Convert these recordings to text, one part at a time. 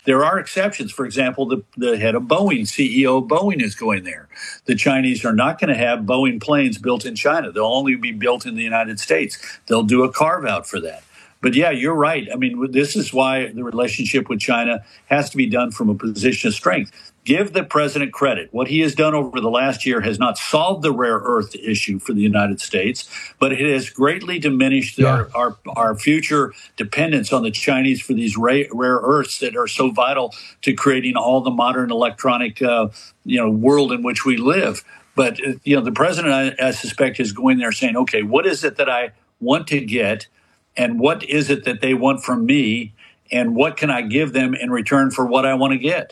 There are exceptions. For example, the head of Boeing, CEO of Boeing, is going there. The Chinese are not going to have Boeing planes built in China. They'll only be built in the United States. They'll do a carve-out for that. But yeah, you're right. I mean, this is why the relationship with China has to be done from a position of strength. Give the president credit. What he has done over the last year has not solved the rare earth issue for the United States, but it has greatly diminished our future dependence on the Chinese for these rare earths that are so vital to creating all the modern electronic world in which we live. But the president, I suspect, is going there saying, okay, what is it that I want to get? And what is it that they want from me? And what can I give them in return for what I want to get?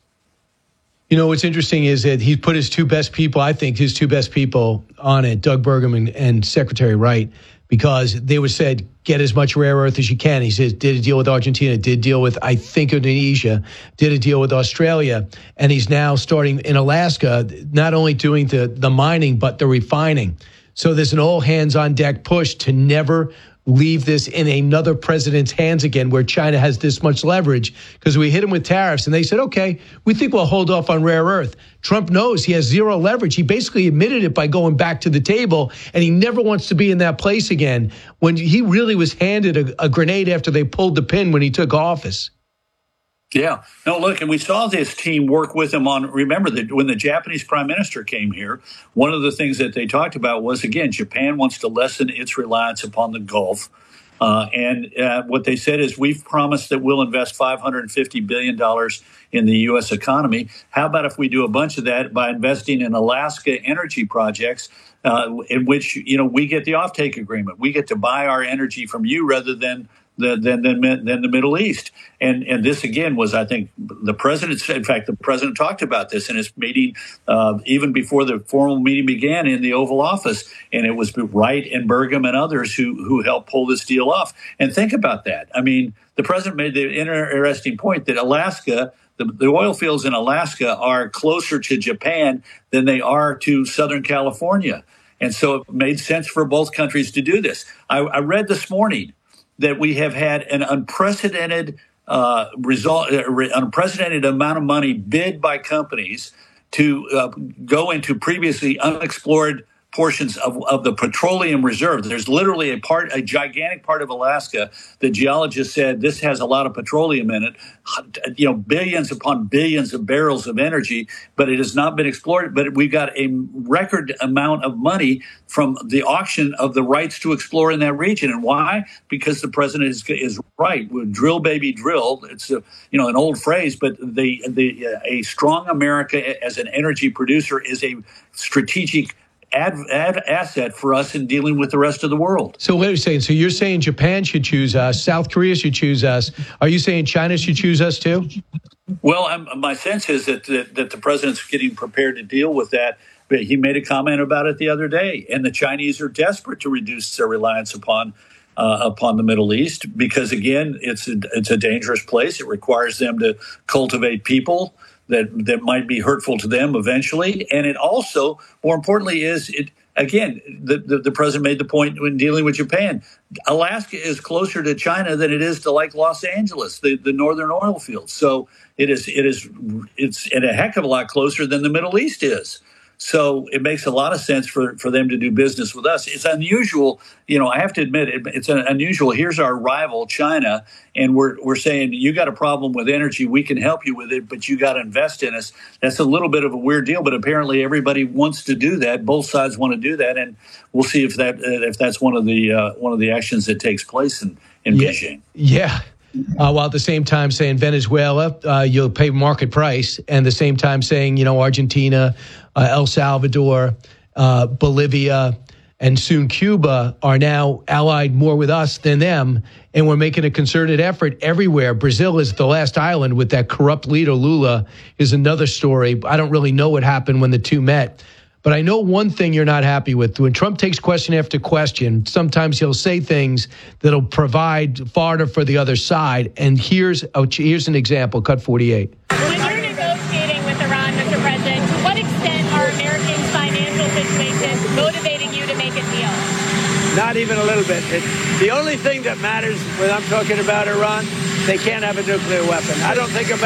You know, what's interesting is that he's put his two best people on it, Doug Burgum and Secretary Wright, because they were said, get as much rare earth as you can. He says, did a deal with Argentina, did a deal with, I think, Indonesia, did a deal with Australia. And he's now starting in Alaska, not only doing the mining, but the refining. So there's an all hands on deck push to never leave this in another president's hands again, where China has this much leverage, because we hit him with tariffs and they said, okay, we think we'll hold off on rare earth. Trump knows he has zero leverage. He basically admitted it by going back to the table, and he never wants to be in that place again, when he really was handed a grenade after they pulled the pin when he took office. Yeah. No, look, and we saw this team work with him on, remember that when the Japanese prime minister came here, one of the things that they talked about was, again, Japan wants to lessen its reliance upon the Gulf. And what they said is, we've promised that we'll invest $550 billion in the U.S. economy. How about if we do a bunch of that by investing in Alaska energy projects in which, we get the offtake agreement. We get to buy our energy from you rather than the Middle East. And this, again, was, I think, the president talked about this in his meeting, even before the formal meeting began in the Oval Office. And it was Wright and Burgum and others who helped pull this deal off. And think about that. I mean, the president made the interesting point that Alaska, the oil fields in Alaska are closer to Japan than they are to Southern California. And so it made sense for both countries to do this. I read this morning that we have had an unprecedented unprecedented amount of money bid by companies to go into previously unexplored portions of the petroleum reserve. There's literally a gigantic part of Alaska that geologists said this has a lot of petroleum in it, billions upon billions of barrels of energy, but it has not been explored. But we've got a record amount of money from the auction of the rights to explore in that region. And why? Because the president is right. Drill, baby, drill. It's an old phrase, but a strong America as an energy producer is a strategic asset for us in dealing with the rest of the world. So what are you saying? So you're saying Japan should choose us, South Korea should choose us. Are you saying China should choose us too? Well, my sense is that the president's getting prepared to deal with that. But he made a comment about it the other day, and the Chinese are desperate to reduce their reliance upon the Middle East because, again, it's a dangerous place. It requires them to cultivate people that might be hurtful to them eventually. And it also, more importantly, the president made the point when dealing with Japan. Alaska is closer to China than it is to like Los Angeles, the northern oil fields. So it's a heck of a lot closer than the Middle East is. So it makes a lot of sense for them to do business with us. It's unusual, I have to admit, it's unusual. Here's our rival, China, and we're saying, you got a problem with energy, we can help you with it, but you got to invest in us. That's a little bit of a weird deal, but apparently everybody wants to do that. Both sides want to do that, and we'll see if that's one of the actions that takes place in Beijing. Yeah. While at the same time saying Venezuela, you'll pay market price, and the same time saying, Argentina, El Salvador, Bolivia, and soon Cuba are now allied more with us than them, and we're making a concerted effort everywhere. Brazil is the last island with that corrupt leader, Lula, is another story. I don't really know what happened when the two met. But I know one thing you're not happy with. When Trump takes question after question, sometimes he'll say things that'll provide fodder for the other side. And here's an example, cut 48. When you're negotiating with Iran, Mr. President, to what extent are Americans' financial situations motivating you to make a deal? Not even a little bit. The only thing that matters when I'm talking about Iran, they can't have a nuclear weapon. I don't think